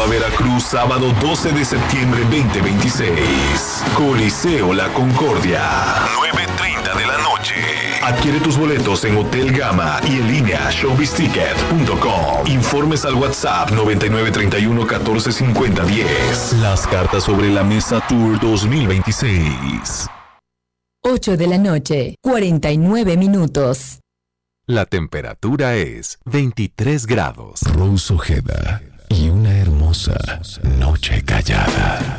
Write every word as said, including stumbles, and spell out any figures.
Veracruz, sábado doce de septiembre veinte veintiséis. Coliseo La Concordia, nueve treinta de la noche. Adquiere tus boletos en Hotel Gama y en línea showbiz ticket punto com. Informes al WhatsApp noventa y nueve treinta y uno catorce cincuenta diez. Las cartas sobre la mesa Tour dos mil veintiséis. ocho de la noche, cuarenta y nueve minutos. La temperatura es veintitrés grados. Rose Ojeda y una hermosa noche callada.